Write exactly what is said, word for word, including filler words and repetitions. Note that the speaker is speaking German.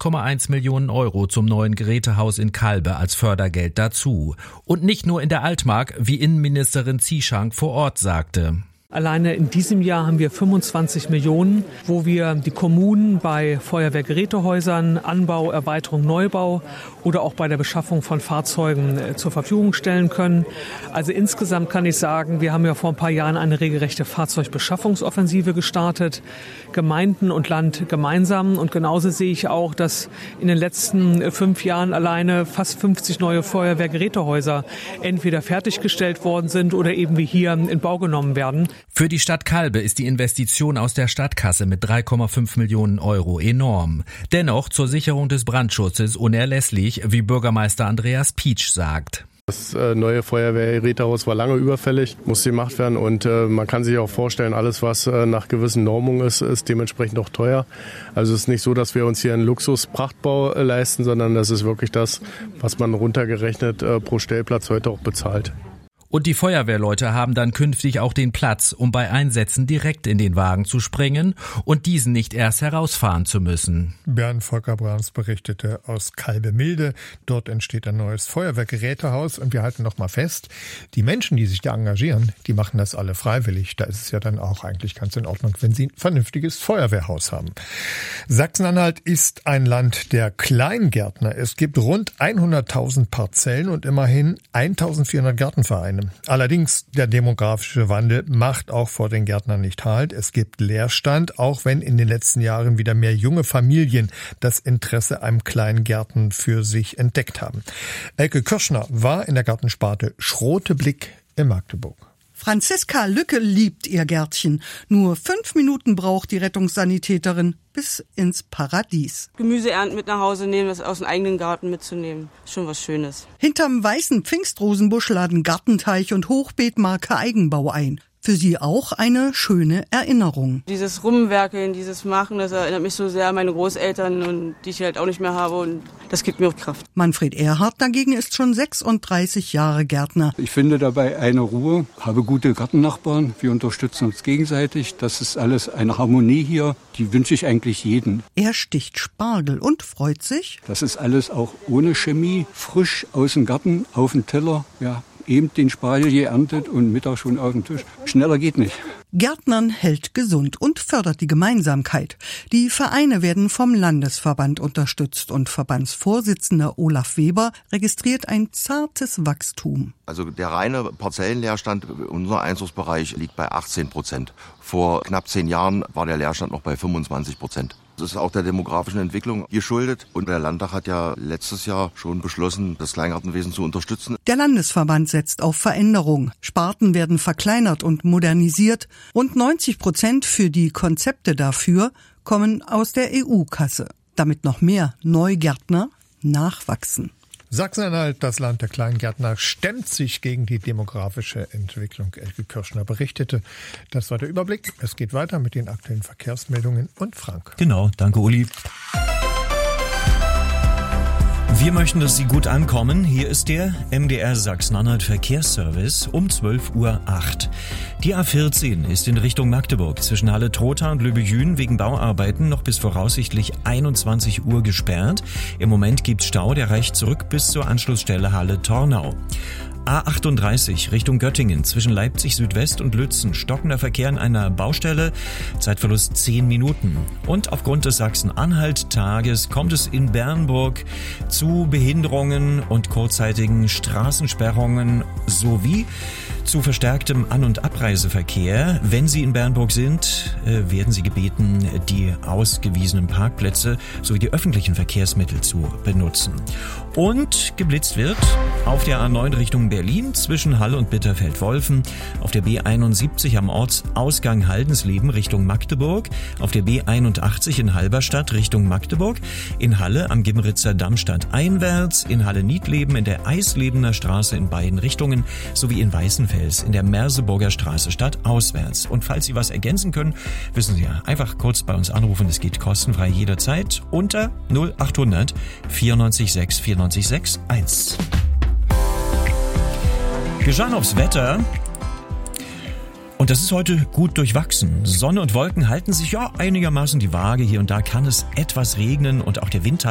Komma eins Millionen Euro zum neuen Gerätehaus in Kalbe als Fördergeld dazu. Und nicht nur in der Altmark, wie Innenministerin Zieschank vor Ort sagte. Alleine in diesem Jahr haben wir fünfundzwanzig Millionen, wo wir die Kommunen bei Feuerwehrgerätehäusern, Anbau, Erweiterung, Neubau oder auch bei der Beschaffung von Fahrzeugen zur Verfügung stellen können. Also insgesamt kann ich sagen, wir haben ja vor ein paar Jahren eine regelrechte Fahrzeugbeschaffungsoffensive gestartet, Gemeinden und Land gemeinsam. Und genauso sehe ich auch, dass in den letzten fünf Jahren alleine fast fünfzig neue Feuerwehrgerätehäuser entweder fertiggestellt worden sind oder eben wie hier in Bau genommen werden. Für die Stadt Kalbe ist die Investition aus der Stadtkasse mit drei Komma fünf Millionen Euro enorm. Dennoch zur Sicherung des Brandschutzes unerlässlich, wie Bürgermeister Andreas Pietsch sagt. Das äh, neue Feuerwehrgerätehaus war lange überfällig, musste gemacht werden und äh, man kann sich auch vorstellen, alles was äh, nach gewissen Normungen ist, ist dementsprechend auch teuer. Also es ist nicht so, dass wir uns hier einen Luxusprachtbau äh, leisten, sondern das ist wirklich das, was man runtergerechnet äh, pro Stellplatz heute auch bezahlt. Und die Feuerwehrleute haben dann künftig auch den Platz, um bei Einsätzen direkt in den Wagen zu springen und diesen nicht erst herausfahren zu müssen. Bernd Volker Brahms berichtete aus Kalbe-Milde. Dort entsteht ein neues Feuerwehrgerätehaus und wir halten noch mal fest, die Menschen, die sich da engagieren, die machen das alle freiwillig. Da ist es ja dann auch eigentlich ganz in Ordnung, wenn sie ein vernünftiges Feuerwehrhaus haben. Sachsen-Anhalt ist ein Land der Kleingärtner. Es gibt rund hunderttausend Parzellen und immerhin eintausendvierhundert Gartenvereine. Allerdings, der demografische Wandel macht auch vor den Gärtnern nicht Halt. Es gibt Leerstand, auch wenn in den letzten Jahren wieder mehr junge Familien das Interesse am Kleingärten für sich entdeckt haben. Elke Kirschner war in der Gartensparte Schrote Blick in Magdeburg. Franziska Lücke liebt ihr Gärtchen. Nur fünf Minuten braucht die Rettungssanitäterin bis ins Paradies. Gemüse ernten mit nach Hause nehmen, das aus dem eigenen Garten mitzunehmen. Schon was Schönes. Hinterm weißen Pfingstrosenbusch laden Gartenteich und Hochbeetmarke Eigenbau ein. Für sie auch eine schöne Erinnerung. Dieses Rumwerkeln, dieses Machen, das erinnert mich so sehr an meine Großeltern, und die ich halt auch nicht mehr habe, und das gibt mir auch Kraft. Manfred Erhardt dagegen ist schon sechsunddreißig Jahre Gärtner. Ich finde dabei eine Ruhe, habe gute Gartennachbarn, wir unterstützen uns gegenseitig. Das ist alles eine Harmonie hier, die wünsche ich eigentlich jedem. Er sticht Spargel und freut sich. Das ist alles auch ohne Chemie, frisch aus dem Garten, auf dem Teller, ja. Eben den Spargel geerntet und Mittag schon auf dem Tisch. Schneller geht nicht. Gärtnern hält gesund und fördert die Gemeinsamkeit. Die Vereine werden vom Landesverband unterstützt und Verbandsvorsitzender Olaf Weber registriert ein zartes Wachstum. Also der reine Parzellenleerstand, unser Einzugsbereich liegt bei achtzehn Prozent. Vor knapp zehn Jahren war der Leerstand noch bei fünfundzwanzig Prozent. Das ist auch der demografischen Entwicklung geschuldet. Und der Landtag hat ja letztes Jahr schon beschlossen, das Kleingartenwesen zu unterstützen. Der Landesverband setzt auf Veränderung. Sparten werden verkleinert und modernisiert. Rund neunzig Prozent für die Konzepte dafür kommen aus der E U-Kasse. Damit noch mehr Neugärtner nachwachsen. Sachsen-Anhalt, das Land der Kleingärtner, stemmt sich gegen die demografische Entwicklung. Elke Kirschner berichtete. Das war der Überblick. Es geht weiter mit den aktuellen Verkehrsmeldungen und Frank. Genau, danke Uli. Wir möchten, dass Sie gut ankommen. Hier ist der M D R Sachsen-Anhalt Verkehrsservice um zwölf Uhr acht. Die A vierzehn ist in Richtung Magdeburg zwischen Halle-Trotha und Löbejün wegen Bauarbeiten noch bis voraussichtlich einundzwanzig Uhr gesperrt. Im Moment gibt es Stau, der reicht zurück bis zur Anschlussstelle Halle-Tornau. A achtunddreißig Richtung Göttingen zwischen Leipzig Südwest und Lützen. Stockender Verkehr an einer Baustelle. Zeitverlust zehn Minuten. Und aufgrund des Sachsen-Anhalt-Tages kommt es in Bernburg zu Behinderungen und kurzzeitigen Straßensperrungen sowie zu verstärktem An- und Abreiseverkehr. Wenn Sie in Bernburg sind, werden Sie gebeten, die ausgewiesenen Parkplätze sowie die öffentlichen Verkehrsmittel zu benutzen. Und geblitzt wird auf der A neun Richtung Berlin zwischen Halle und Bitterfeld-Wolfen, auf der B einundsiebzig am Ortsausgang Haldensleben Richtung Magdeburg, auf der B einundachtzig in Halberstadt Richtung Magdeburg, in Halle am Gimritzer Dammstadt einwärts, in Halle-Niedleben in der Eislebener Straße in beiden Richtungen sowie in Weißenfels in der Merseburger Straße stadtauswärts. Und falls Sie was ergänzen können, wissen Sie ja, einfach kurz bei uns anrufen, es geht kostenfrei jederzeit unter null achthundert vierundneunzig sechs vierundneunzig sechs eins. Wir schauen aufs Wetter. Und das ist heute gut durchwachsen. Sonne und Wolken halten sich ja einigermaßen die Waage. Hier und da kann es etwas regnen und auch der Wind hat